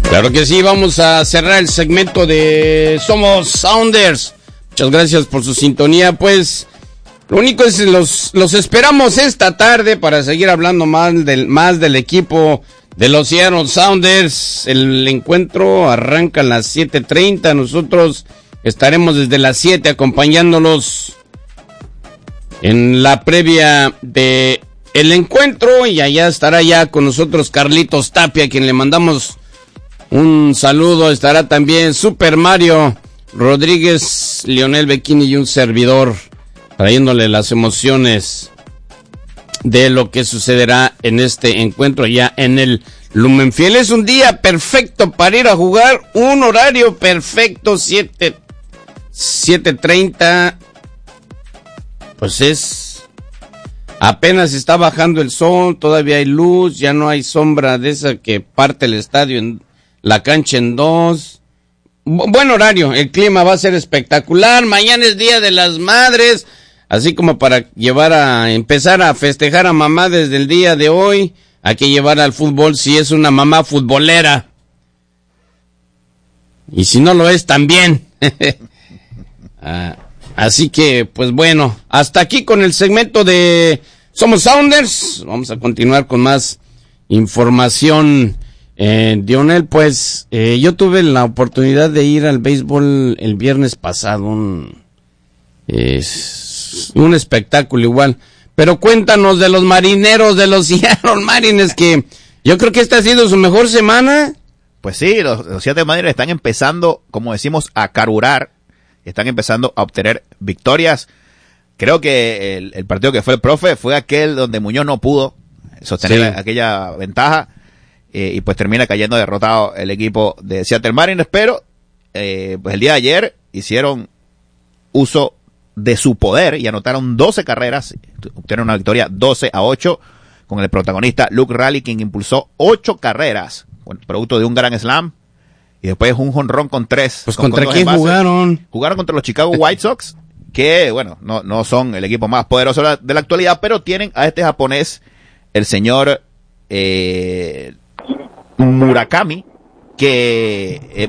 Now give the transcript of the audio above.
Claro que sí, vamos a cerrar el segmento de Somos Sounders. Muchas gracias por su sintonía, pues lo único es los esperamos esta tarde para seguir hablando más del equipo de los Seattle Sounders. El encuentro arranca a las 7:30, nosotros estaremos desde las 7 acompañándolos en la previa de el encuentro, y allá estará ya con nosotros Carlitos Tapia, a quien le mandamos un saludo. Estará también Super Mario Rodríguez, Lionel Becchini y un servidor, trayéndole las emociones de lo que sucederá en este encuentro ya en el Lumenfield. Es un día perfecto para ir a jugar, un horario perfecto, 7:30, pues apenas está bajando el sol, todavía hay luz, ya no hay sombra de esa que parte el estadio la cancha en dos. Buen horario, el clima va a ser espectacular. Mañana es Día de las Madres, así como para empezar a festejar a mamá desde el día de hoy. Hay que llevar al fútbol si es una mamá futbolera, y si no lo es también. Así que, pues bueno, hasta aquí con el segmento de Somos Sounders. Vamos a continuar con más información. Dionel, pues yo tuve la oportunidad de ir al béisbol el viernes pasado, un espectáculo igual, pero cuéntanos de los marineros de los Seattle Mariners, que yo creo que esta ha sido su mejor semana. Pues sí, los Seattle Mariners están empezando, como decimos, a carburar, están empezando a obtener victorias. Creo que el partido que fue el profe fue aquel donde Muñoz no pudo sostener aquella ventaja. Y pues termina cayendo derrotado el equipo de Seattle Mariners, pero pues el día de ayer hicieron uso de su poder y anotaron 12 carreras, obtuvieron una victoria 12-8 con el protagonista Luke Raley, quien impulsó 8 carreras, producto de un gran slam, y después un jonrón con 3. Pues ¿contra quién jugaron? Jugaron contra los Chicago White Sox, que bueno, no son el equipo más poderoso de la actualidad, pero tienen a este japonés, el señor Murakami, que